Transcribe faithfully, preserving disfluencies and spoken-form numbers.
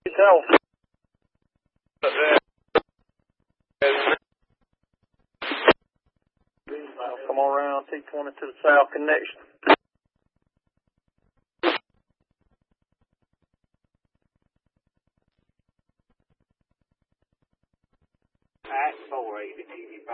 Tell. Come on around T twenty to the south connection. At four eighty.